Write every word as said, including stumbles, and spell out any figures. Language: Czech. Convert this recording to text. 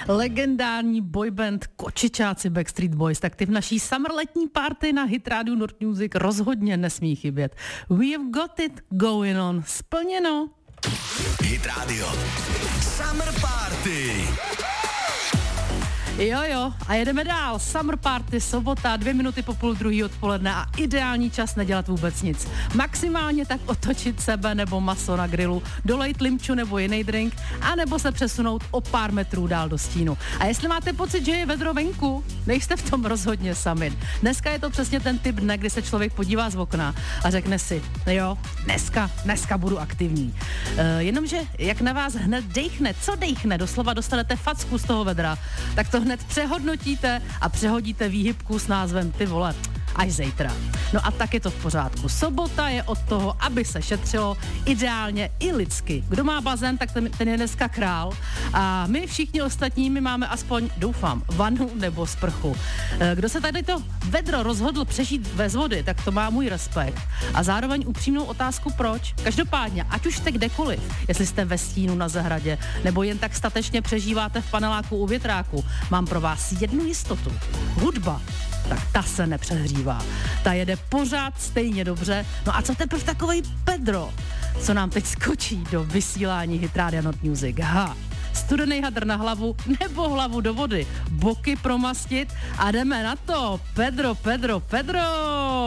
Legendární boyband Kočičáci Backstreet Boys, tak ty v naší summer letní party na Hit Radio Nord Music rozhodně nesmí chybět. We've got it going on. Splněno. Hit Radio Summer Party. Jo, jo, a jedeme dál. Summer Party, sobota, dvě minuty po půl druhý odpoledne a ideální čas nedělat vůbec nic. Maximálně tak otočit sebe nebo maso na grilu, dolejt limču nebo jiný drink, anebo se přesunout o pár metrů dál do stínu. A jestli máte pocit, že je vedro venku, nejste v tom rozhodně sami. Dneska je to přesně ten typ dne, kdy se člověk podívá z okna a řekne si, jo, dneska, dneska budu aktivní. E, jenomže, jak na vás hned dejchne, co dejchne, doslova dostanete facku z toho vedra, tak to hned přehodnotíte a přehodíte výhybku s názvem ty vole, až zítra. No a tak je to v pořádku. Sobota je od toho, aby se šetřilo, ideálně i lidsky. Kdo má bazén, tak ten, ten je dneska král. A my všichni ostatní, my máme aspoň, doufám, vanu nebo sprchu. Kdo se tady to vedro rozhodl přežít bez vody, tak to má můj respekt. A zároveň upřímnou otázku proč. Každopádně, ať už jste kdekoliv, jestli jste ve stínu na zahradě, nebo jen tak statečně přežíváte v paneláku u větráku, mám pro vás jednu jistotu. Hudba, tak ta se nepřehřívá. Ta jede pořád stejně dobře. No a co teprve takovej Pedro, co nám teď skočí do vysílání Hit Radio Nord Music? Ha! Studený hadr na hlavu nebo hlavu do vody. Boky promastit a jdeme na to. Pedro, Pedro, Pedro!